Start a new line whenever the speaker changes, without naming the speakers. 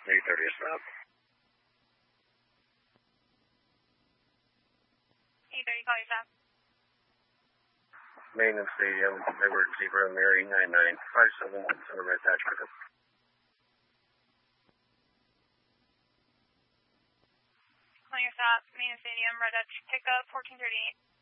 330 stop.
330, call yourself.
Maintenance Stadium, Edward Zebra, Mary 9957, center red patch pickup.
Call yourself, Maintenance Stadium, red patch pickup, 1438.